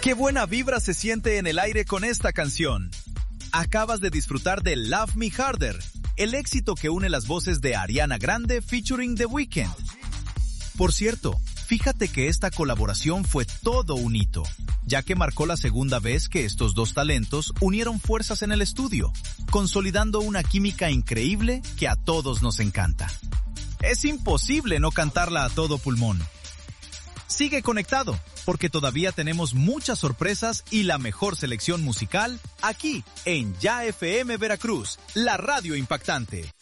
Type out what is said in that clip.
¡Qué buena vibra se siente en el aire con esta canción! Acabas de disfrutar de Love Me Harder, el éxito que une las voces de Ariana Grande featuring The Weeknd. Por cierto, fíjate que esta colaboración fue todo un hito, ya que marcó la segunda vez que estos dos talentos unieron fuerzas en el estudio, consolidando una química increíble que a todos nos encanta. Es imposible no cantarla a todo pulmón. Sigue conectado, porque todavía tenemos muchas sorpresas y la mejor selección musical aquí en Ya FM Veracruz, la radio impactante.